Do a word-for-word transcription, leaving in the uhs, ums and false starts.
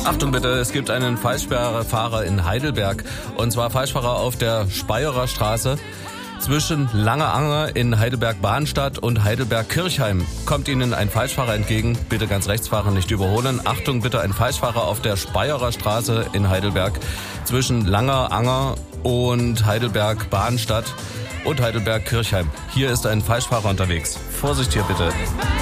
Achtung bitte, es gibt einen Falschfahrer in Heidelberg. Und zwar Falschfahrer auf der Speyerer Straße. Zwischen Langer Anger in Heidelberg-Bahnstadt und Heidelberg-Kirchheim kommt Ihnen ein Falschfahrer entgegen. Bitte ganz rechts fahren, nicht überholen. Achtung bitte, ein Falschfahrer auf der Speyerer Straße in Heidelberg. Zwischen Langer Anger und Heidelberg-Bahnstadt und Heidelberg-Kirchheim. Hier ist ein Falschfahrer unterwegs. Vorsicht hier bitte.